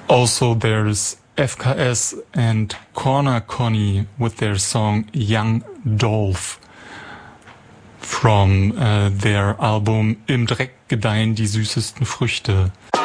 Also there's FKS and Corner Connie with their song Young Dolph from their album Im Dreck gedeihen die süßesten Früchte.